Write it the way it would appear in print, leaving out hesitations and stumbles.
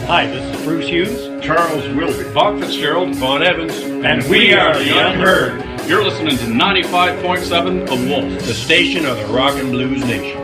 Hi, this is Bruce Hughes, Charles Wilby, Bob Fitzgerald, Vaughn Evans, and we are The Unheard. You're listening to 95.7 The Wolf, the station of the Rock and Blues Nation.